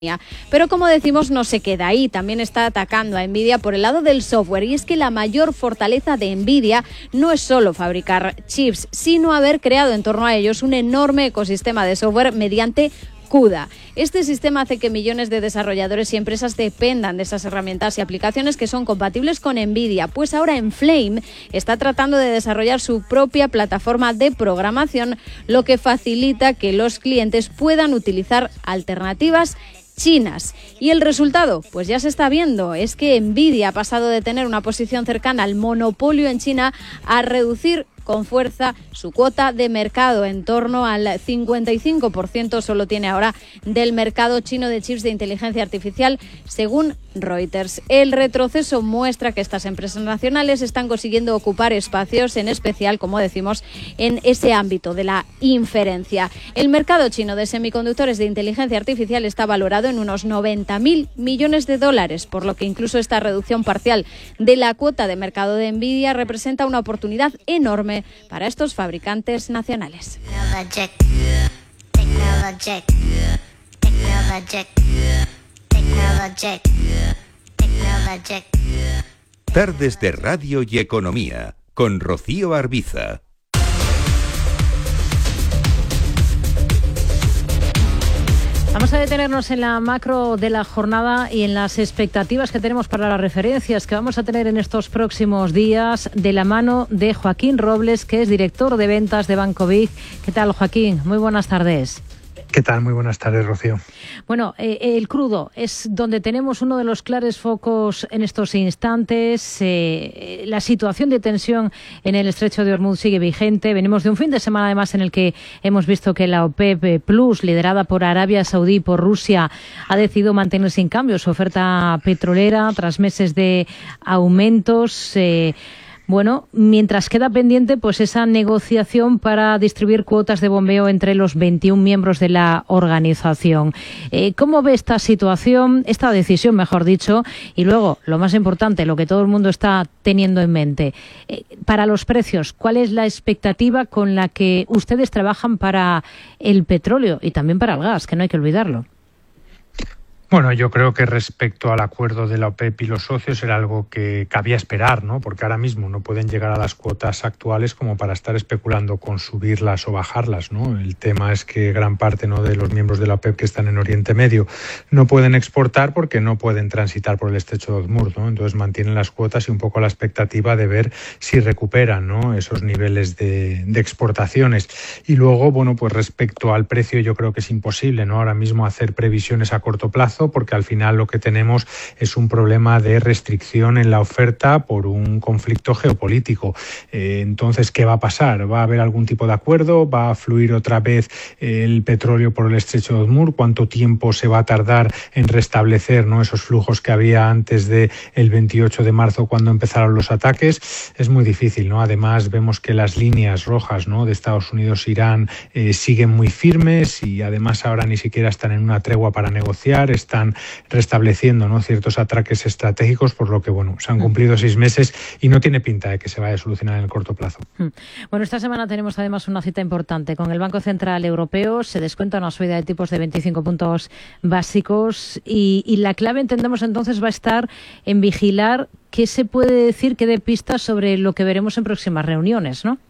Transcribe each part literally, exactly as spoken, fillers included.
Pero como decimos, no se queda ahí, también está atacando a Nvidia por el lado del software, y es que la mayor fortaleza de Nvidia no es solo fabricar chips, sino haber creado en torno a ellos un enorme ecosistema de software mediante CUDA. Este sistema hace que millones de desarrolladores y empresas dependan de esas herramientas y aplicaciones que son compatibles con Nvidia, pues ahora Enflame está tratando de desarrollar su propia plataforma de programación, lo que facilita que los clientes puedan utilizar alternativas chinas. ¿Y el resultado? Pues ya se está viendo. Es que Nvidia ha pasado de tener una posición cercana al monopolio en China a reducir con fuerza su cuota de mercado. En torno al cincuenta y cinco por ciento solo tiene ahora del mercado chino de chips de inteligencia artificial, según Reuters. El retroceso muestra que estas empresas nacionales están consiguiendo ocupar espacios, en especial, como decimos, en ese ámbito de la inferencia. El mercado chino de semiconductores de inteligencia artificial está valorado en unos noventa mil millones de dólares, por lo que incluso esta reducción parcial de la cuota de mercado de Nvidia representa una oportunidad enorme para estos fabricantes nacionales. Tardes de Radio y Economía con Rocío Arbiza. Vamos a detenernos en la macro de la jornada y en las expectativas que tenemos para las referencias que vamos a tener en estos próximos días, de la mano de Joaquín Robles, que es director de ventas de Banco Vic. ¿Qué tal, Joaquín? Muy buenas tardes. ¿Qué tal? Muy buenas tardes, Rocío. Bueno, eh, el crudo es donde tenemos uno de los claros focos en estos instantes. Eh, la situación de tensión en el estrecho de Hormuz sigue vigente. Venimos de un fin de semana, además, en el que hemos visto que la OPEP Plus, liderada por Arabia Saudí y por Rusia, ha decidido mantener sin cambio su oferta petrolera tras meses de aumentos. Eh, Bueno, mientras queda pendiente pues esa negociación para distribuir cuotas de bombeo entre los veintiún miembros de la organización. Eh, ¿Cómo ve esta situación, esta decisión, mejor dicho? Y luego, lo más importante, lo que todo el mundo está teniendo en mente, eh, para los precios, ¿cuál es la expectativa con la que ustedes trabajan para el petróleo y también para el gas, que no hay que olvidarlo? Bueno, yo creo que respecto al acuerdo de la OPEP y los socios era algo que cabía esperar, ¿no? Porque ahora mismo no pueden llegar a las cuotas actuales como para estar especulando con subirlas o bajarlas, ¿no? El tema es que gran parte, ¿no?, de los miembros de la OPEP que están en Oriente Medio no pueden exportar porque no pueden transitar por el estrecho de Hormuz, ¿no? Entonces mantienen las cuotas y un poco la expectativa de ver si recuperan, ¿no?, esos niveles de, de exportaciones. Y luego, bueno, pues respecto al precio, yo creo que es imposible, ¿no?, ahora mismo hacer previsiones a corto plazo, porque al final lo que tenemos es un problema de restricción en la oferta por un conflicto geopolítico. Eh, entonces, ¿qué va a pasar? ¿Va a haber algún tipo de acuerdo? ¿Va a fluir otra vez el petróleo por el estrecho de Hormuz? ¿Cuánto tiempo se va a tardar en restablecer, ¿no?, esos flujos que había antes del veintiocho de marzo, cuando empezaron los ataques? Es muy difícil, ¿no? Además, vemos que las líneas rojas, ¿no?, de Estados Unidos e Irán eh, siguen muy firmes, y además ahora ni siquiera están en una tregua para negociar. Están restableciendo, ¿no?, ciertos atraques estratégicos, por lo que, bueno, se han cumplido seis meses y no tiene pinta de que se vaya a solucionar en el corto plazo. Bueno, esta semana tenemos además una cita importante con el Banco Central Europeo. Se descuenta una subida de tipos de veinticinco puntos básicos y, y la clave, entendemos entonces, va a estar en vigilar qué se puede decir, qué dé pistas sobre lo que veremos en próximas reuniones, ¿no?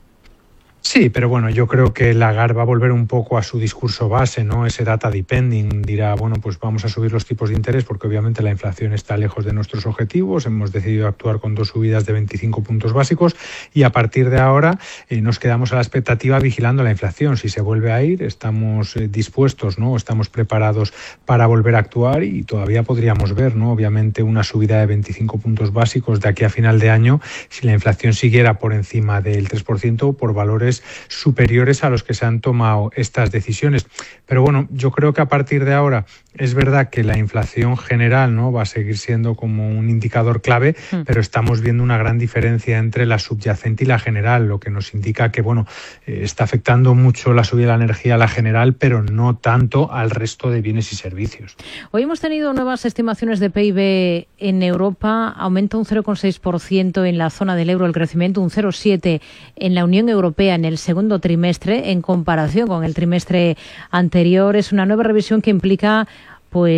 Sí, pero bueno, yo creo que Lagarde va a volver un poco a su discurso base, ¿no? Ese data depending, dirá, bueno, pues vamos a subir los tipos de interés porque obviamente la inflación está lejos de nuestros objetivos. Hemos decidido actuar con dos subidas de veinticinco puntos básicos y a partir de ahora eh, nos quedamos a la expectativa vigilando la inflación. Si se vuelve a ir, estamos eh, dispuestos, ¿no? Estamos preparados para volver a actuar y todavía podríamos ver, ¿no?, obviamente una subida de veinticinco puntos básicos de aquí a final de año si la inflación siguiera por encima del tres por ciento por valores superiores a los que se han tomado estas decisiones. Pero bueno, yo creo que a partir de ahora es verdad que la inflación general, ¿no?, va a seguir siendo como un indicador clave, mm. pero estamos viendo una gran diferencia entre la subyacente y la general, lo que nos indica que, bueno, eh, está afectando mucho la subida de la energía a la general, pero no tanto al resto de bienes y servicios. Hoy hemos tenido nuevas estimaciones de P I B en Europa. Aumenta un cero coma seis por ciento en la zona del euro, el crecimiento un cero coma siete por ciento en la Unión Europea en el segundo trimestre en comparación con el trimestre anterior. Es una nueva revisión que implica pues